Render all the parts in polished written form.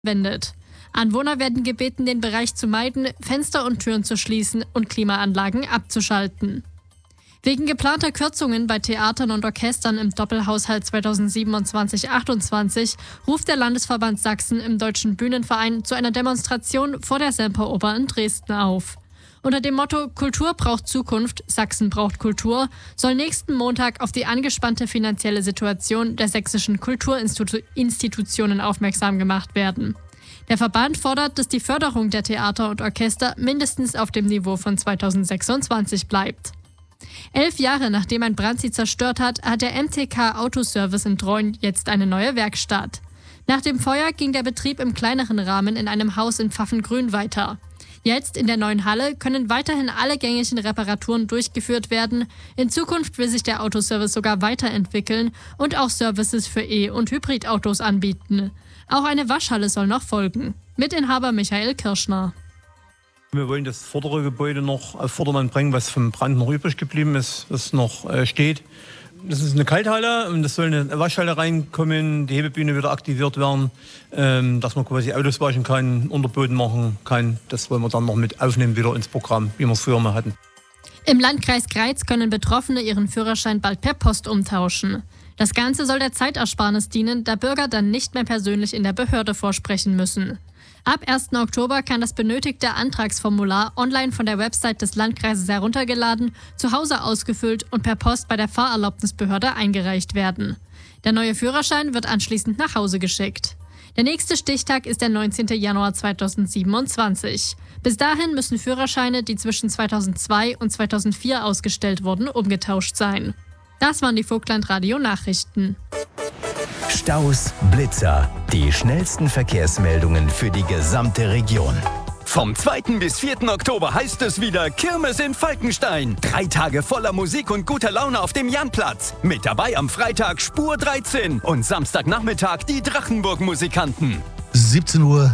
wendet. Anwohner werden gebeten, den Bereich zu meiden, Fenster und Türen zu schließen und Klimaanlagen abzuschalten. Wegen geplanter Kürzungen bei Theatern und Orchestern im Doppelhaushalt 2027/28 ruft der Landesverband Sachsen im Deutschen Bühnenverein zu einer Demonstration vor der Semperoper in Dresden auf. Unter dem Motto Kultur braucht Zukunft, Sachsen braucht Kultur soll nächsten Montag auf die angespannte finanzielle Situation der sächsischen Kulturinstitutionen aufmerksam gemacht werden. Der Verband fordert, dass die Förderung der Theater und Orchester mindestens auf dem Niveau von 2026 bleibt. 11 Jahre nachdem ein Brand sie zerstört hat, hat der MTK Autoservice in Treuen jetzt eine neue Werkstatt. Nach dem Feuer ging der Betrieb im kleineren Rahmen in einem Haus in Pfaffengrün weiter. Jetzt in der neuen Halle können weiterhin alle gängigen Reparaturen durchgeführt werden. In Zukunft will sich der Autoservice sogar weiterentwickeln und auch Services für E- und Hybridautos anbieten. Auch eine Waschhalle soll noch folgen. Mitinhaber Michael Kirschner. Wir wollen das vordere Gebäude noch auf Vordermann bringen, was vom Brand noch übrig geblieben ist, was noch steht. Das ist eine Kalthalle und es soll eine Waschhalle reinkommen, die Hebebühne wieder aktiviert werden, dass man quasi Autos waschen kann, Unterboden machen kann. Das wollen wir dann noch mit aufnehmen wieder ins Programm, wie wir es früher mal hatten. Im Landkreis Greiz können Betroffene ihren Führerschein bald per Post umtauschen. Das Ganze soll der Zeitersparnis dienen, da Bürger dann nicht mehr persönlich in der Behörde vorsprechen müssen. Ab 1. Oktober kann das benötigte Antragsformular online von der Website des Landkreises heruntergeladen, zu Hause ausgefüllt und per Post bei der Fahrerlaubnisbehörde eingereicht werden. Der neue Führerschein wird anschließend nach Hause geschickt. Der nächste Stichtag ist der 19. Januar 2027. Bis dahin müssen Führerscheine, die zwischen 2002 und 2004 ausgestellt wurden, umgetauscht sein. Das waren die Vogtland-Radio-Nachrichten. Staus, Blitzer, die schnellsten Verkehrsmeldungen für die gesamte Region. Vom 2. bis 4. Oktober heißt es wieder Kirmes in Falkenstein. 3 Tage voller Musik und guter Laune auf dem Janplatz. Mit dabei am Freitag Spur 13 und Samstagnachmittag die Drachenburg-Musikanten. 17:03 Uhr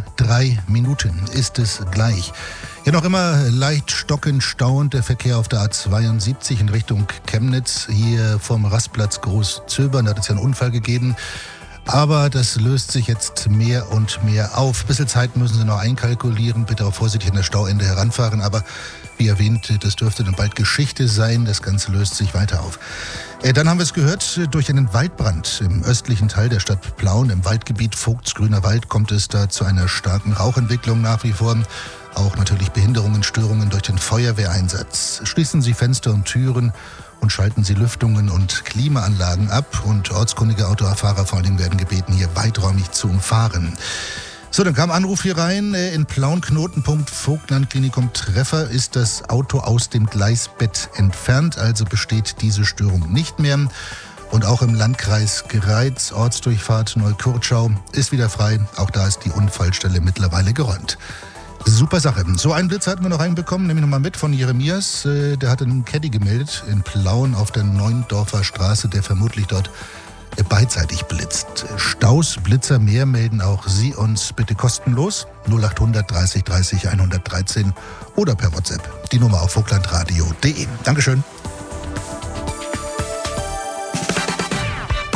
ist es gleich. Ja, noch immer leicht stockend stauend der Verkehr auf der A72 in Richtung Chemnitz. Hier vom Rastplatz Großzöbern, da hat es ja einen Unfall gegeben. Aber das löst sich jetzt mehr und mehr auf. Ein bisschen Zeit müssen Sie noch einkalkulieren. Bitte auch vorsichtig an das Stauende heranfahren. Aber wie erwähnt, das dürfte dann bald Geschichte sein. Das Ganze löst sich weiter auf. Dann haben wir es gehört, durch einen Waldbrand im östlichen Teil der Stadt Plauen, im Waldgebiet Vogtsgrüner Wald, kommt es da zu einer starken Rauchentwicklung nach wie vor. Auch natürlich Behinderungen, Störungen durch den Feuerwehreinsatz. Schließen Sie Fenster und Türen und schalten Sie Lüftungen und Klimaanlagen ab. Und ortskundige Autofahrer vor allen Dingen werden gebeten, hier weiträumig zu umfahren. So, dann kam Anruf hier rein. In Plauen, Knotenpunkt Vogtland-Klinikum Treffer ist das Auto aus dem Gleisbett entfernt. Also besteht diese Störung nicht mehr. Und auch im Landkreis Greiz, Ortsdurchfahrt Neukirchau, ist wieder frei. Auch da ist die Unfallstelle mittlerweile geräumt. Super Sache. So einen Blitz hatten wir noch reinbekommen, nehme ich nochmal mit von Jeremias. Der hatte einen Caddy gemeldet in Plauen auf der Neuendorfer Straße, der vermutlich dort beidseitig blitzt. Staus, Blitzer, mehr melden auch Sie uns bitte kostenlos. 0800 30 30 113 oder per WhatsApp. Die Nummer auf vogtlandradio.de. Dankeschön.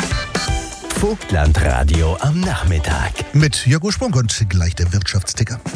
Vogtlandradio am Nachmittag. Mit Jörg Sprung und gleich der Wirtschaftsticker.